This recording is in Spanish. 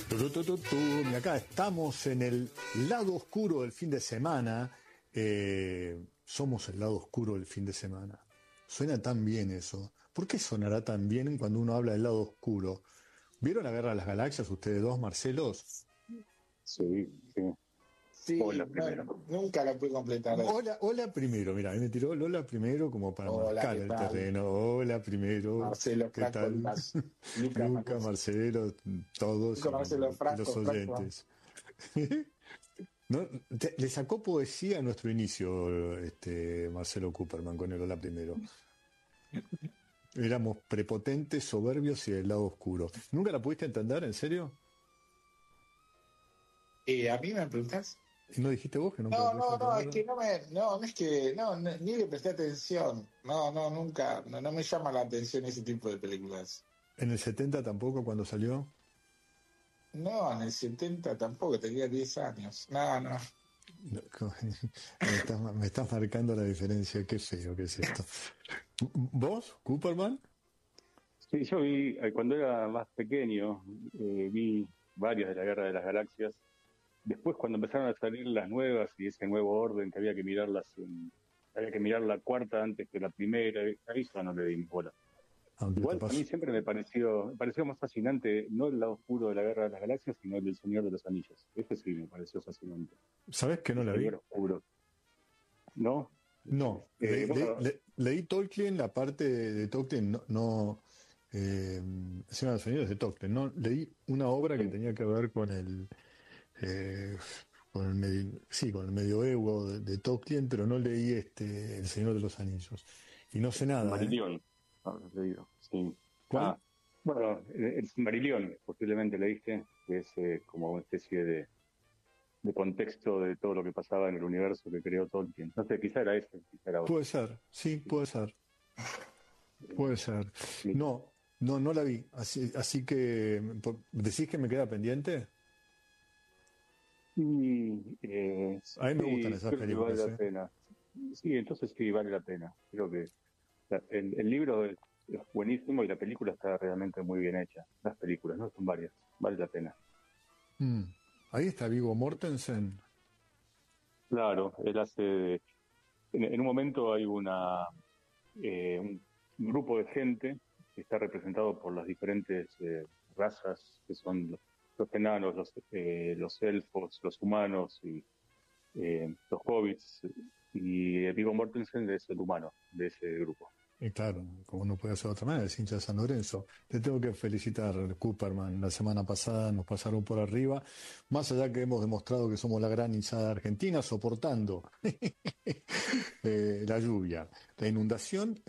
Y acá estamos en el lado oscuro del fin de semana. Somos el lado oscuro del fin de semana. Suena tan bien eso. ¿Por qué sonará tan bien cuando uno habla del lado oscuro? ¿Vieron la Guerra de las Galaxias ustedes dos, Marcelos? Sí, sí. Sí, Hola primero. nunca la pude completar. Hola, hola primero. Mira, me tiró Lola primero como para Hola, marcar ¿qué el tal? terreno. Hola primero. Marcelo ¿Qué Franco, tal? Lucas Luca, Marcelo, todos Lucas, Marcelo y los Franco, Franco. oyentes. ¿No? Le sacó poesía a nuestro inicio, Marcelo Cooperman con el Hola Primero. Éramos prepotentes, soberbios y del lado oscuro. ¿Nunca la pudiste entender, en serio? ¿A mí me preguntás? ¿Y no dijiste vos que nunca la No, pudiste no, no, es entender? que no es que, ni le presté atención. No, nunca, no me llama la atención ese tipo de películas. ¿En el 70 tampoco, cuando salió? No, en el 70 tampoco, tenía 10 años. No. No, me estás marcando la diferencia. Qué feo que es esto. ¿Vos, Cooperman? Sí, yo vi, cuando era más pequeño, vi varias de la Guerra de las Galaxias. Después, cuando empezaron a salir las nuevas y ese nuevo orden que había que había que mirar la cuarta antes que la primera, ahí ya no le di bola. Aunque te Igual a mí paso. siempre me pareció más fascinante, no el lado oscuro de la Guerra de las Galaxias, sino el del Señor de los Anillos. Ese sí me pareció fascinante. ¿Sabés que no El la vi? Señor Oscuro. ¿No? No, Bueno, leí Tolkien, la parte de Tolkien, El Señor de los Anillos de Tolkien, no, leí una obra que sí, tenía que ver eh, con el medioevo de Tolkien, pero no leí El Señor de los Anillos. Y no sé nada, ¿eh? Marillion, habrás leído, sí. ¿Cuál? Bueno, el Marillion, posiblemente leíste, que es como una especie de contexto de todo lo que pasaba en el universo que creó Tolkien. No sé, quizá era ese, quizá era otro. Puede ser, sí, Sí, puede ser, eh, puede ser. sí. No la vi, así que, ¿decís que me queda pendiente? Y A mí me gustan sí, esas creo que vale películas, la ¿eh? pena. Sí, entonces sí, vale la pena. Creo que el libro es buenísimo y la película está realmente muy bien hecha. Las películas, ¿no? Son varias. Vale la pena. Mm. Ahí está Viggo Mortensen. Claro, él hace. En un momento hay un grupo de gente que está representado por las diferentes razas, que son los enanos, los elfos, los humanos y los hobbits. Y Viggo Mortensen es el humano de ese grupo. Y claro, como no puede ser de otra manera, es hincha de San Lorenzo. Te tengo que felicitar, Cooperman. La semana pasada nos pasaron por arriba, más allá que hemos demostrado que somos la gran hinchada de Argentina, soportando la lluvia, la inundación.